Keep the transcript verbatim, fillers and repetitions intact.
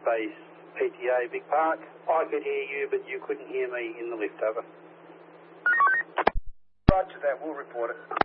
Base P T A, Vic Park. I could hear you, but you couldn't hear me in the lift, over. Roger that, we'll report it.